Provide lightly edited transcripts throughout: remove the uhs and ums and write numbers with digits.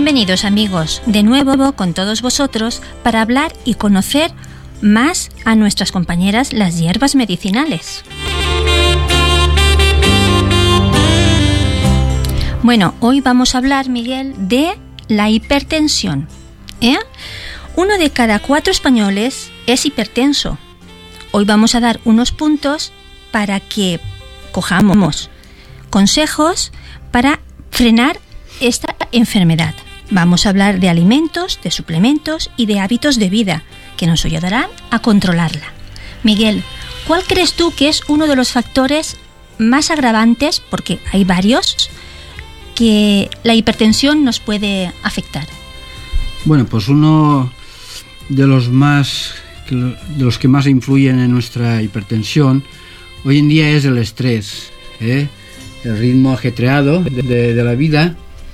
Bienvenidos amigos, de nuevo con todos vosotros para hablar y conocer más a nuestras compañeras las hierbas medicinales. Bueno, hoy vamos a hablar, Miguel, de la hipertensión. Uno de cada 4 españoles es hipertenso. Hoy vamos a dar unos puntos para que cojamos consejos para frenar esta enfermedad. Vamos a hablar de alimentos, de suplementos y de hábitos de vida que nos ayudarán a controlarla. Miguel, ¿cuál crees tú que es uno de los factores más agravantes, porque hay varios, que la hipertensión nos puede afectar? Bueno, pues uno de los que más influyen en nuestra hipertensión hoy en día es el estrés, el ritmo ajetreado de la vida,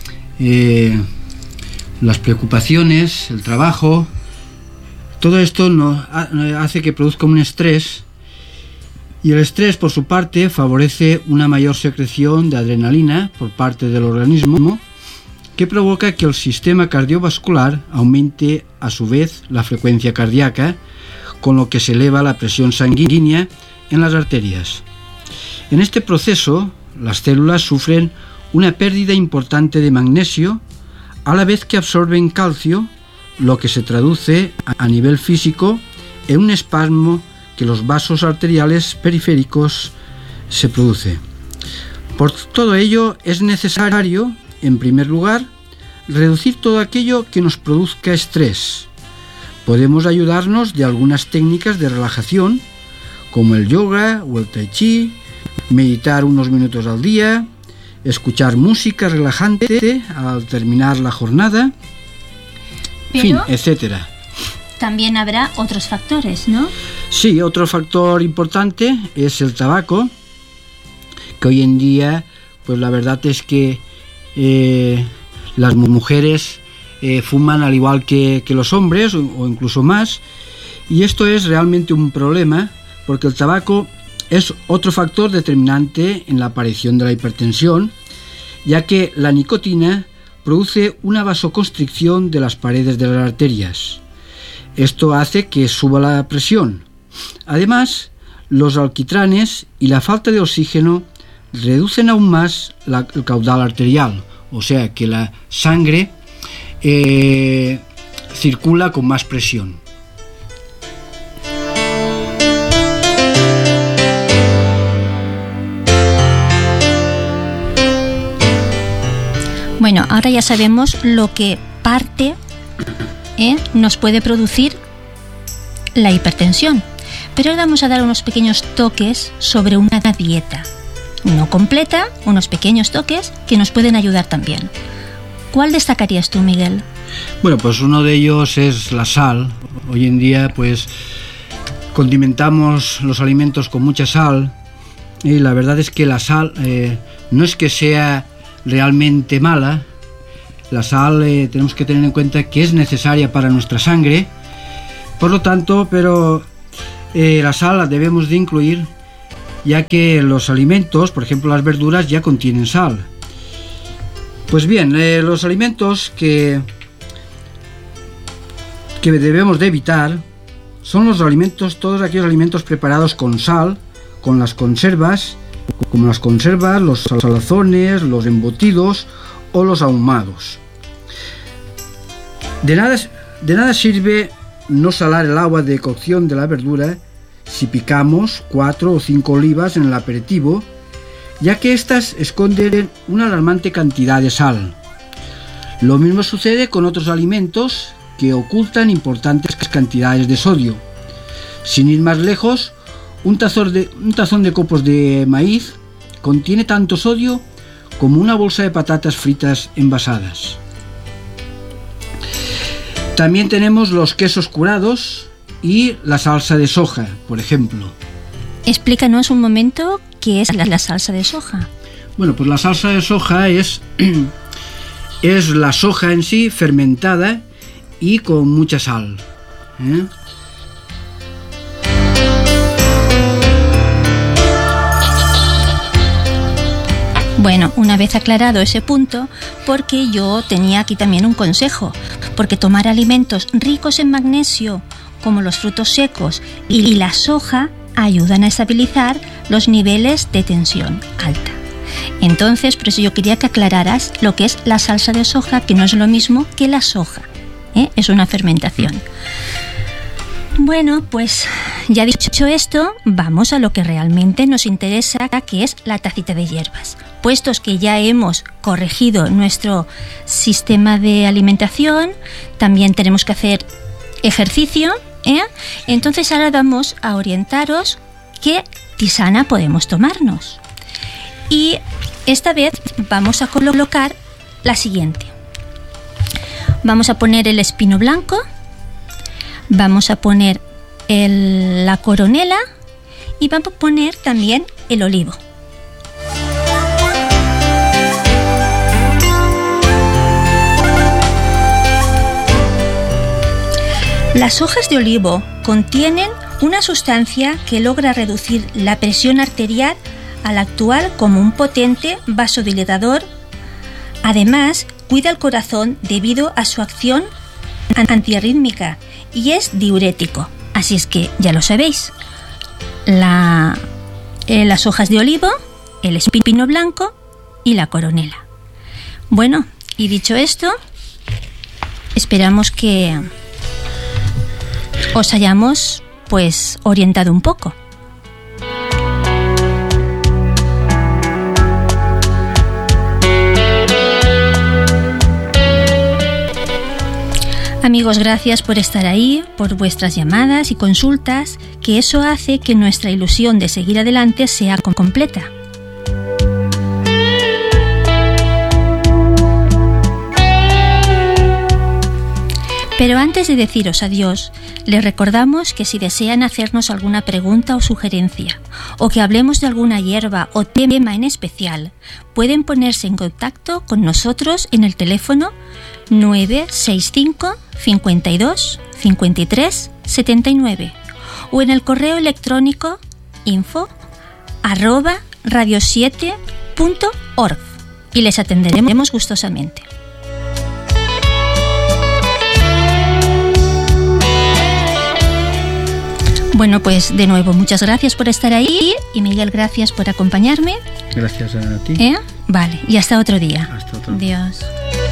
las preocupaciones, el trabajo. Todo esto hace que produzca un estrés, y el estrés por su parte favorece una mayor secreción de adrenalina por parte del organismo, que provoca que el sistema cardiovascular aumente a su vez la frecuencia cardíaca, con lo que se eleva la presión sanguínea en las arterias. En este proceso, las células sufren una pérdida importante de magnesio, a la vez que absorben calcio, lo que se traduce a nivel físico en un espasmo que los vasos arteriales periféricos se produce. Por todo ello es necesario, en primer lugar, reducir todo aquello que nos produzca estrés. Podemos ayudarnos de algunas técnicas de relajación, como el yoga o el tai chi, meditar unos minutos al día, escuchar música relajante al terminar la jornada, en fin, etcétera. También habrá otros factores, ¿no? Sí, otro factor importante es el tabaco, que hoy en día, pues la verdad es que las mujeres fuman al igual que los hombres, o incluso más, y esto es realmente un problema, porque el tabaco es otro factor determinante en la aparición de la hipertensión, ya que la nicotina produce una vasoconstricción de las paredes de las arterias. Esto hace que suba la presión. Además, los alquitranes y la falta de oxígeno reducen aún más el caudal arterial, o sea que la sangre circula con más presión. Bueno, ahora ya sabemos lo que parte nos puede producir la hipertensión, pero ahora vamos a dar unos pequeños toques sobre una dieta, no completa, unos pequeños toques que nos pueden ayudar también. ¿Cuál destacarías tú, Miguel? Bueno, pues uno de ellos es la sal. Hoy en día, pues, condimentamos los alimentos con mucha sal, y la verdad es que la sal no es que sea realmente mala. La sal tenemos que tener en cuenta que es necesaria para nuestra sangre, por lo tanto, pero la sal la debemos de incluir, ya que los alimentos, por ejemplo las verduras, ya contienen sal. Pues bien, los alimentos que debemos de evitar son todos aquellos alimentos preparados con sal, con las conservas, como las conservas, los salazones, los embutidos o los ahumados. De nada sirve no salar el agua de cocción de la verdura si picamos 4 o 5 olivas en el aperitivo, ya que éstas esconden una alarmante cantidad de sal. Lo mismo sucede con otros alimentos que ocultan importantes cantidades de sodio. Sin ir más lejos, un tazón de copos de maíz contiene tanto sodio como una bolsa de patatas fritas envasadas. También tenemos los quesos curados y la salsa de soja, por ejemplo. Explícanos un momento qué es la salsa de soja. Bueno, pues la salsa de soja es la soja en sí fermentada y con mucha sal. Bueno, una vez aclarado ese punto, porque yo tenía aquí también un consejo, porque tomar alimentos ricos en magnesio, como los frutos secos y la soja, ayudan a estabilizar los niveles de tensión alta. Entonces, por eso yo quería que aclararas lo que es la salsa de soja, que no es lo mismo que la soja, es una fermentación. Bueno, pues ya dicho esto, vamos a lo que realmente nos interesa, que es la tacita de hierbas. Puestos que ya hemos corregido nuestro sistema de alimentación, también tenemos que hacer ejercicio, entonces ahora vamos a orientaros qué tisana podemos tomarnos. Y esta vez vamos a colocar la siguiente. Vamos a poner el espino blanco, vamos a poner la coronela y vamos a poner también el olivo. Las hojas de olivo contienen una sustancia que logra reducir la presión arterial al actuar como un potente vasodilatador. Además, cuida el corazón debido a su acción antiarrítmica y es diurético. Así es que ya lo sabéis, las hojas de olivo, el espino blanco y la coronela. Bueno, y dicho esto, esperamos que os hayamos pues orientado un poco. Amigos, gracias por estar ahí, por vuestras llamadas y consultas, que eso hace que nuestra ilusión de seguir adelante sea completa. Pero antes de deciros adiós, les recordamos que si desean hacernos alguna pregunta o sugerencia, o que hablemos de alguna hierba o tema en especial, pueden ponerse en contacto con nosotros en el teléfono 965 52 53 79 o en el correo electrónico info@radio7.org y les atenderemos gustosamente. Bueno, pues de nuevo, muchas gracias por estar ahí y Miguel, gracias por acompañarme. Gracias a ti. Vale, y hasta otro día. Hasta otro día. Adiós.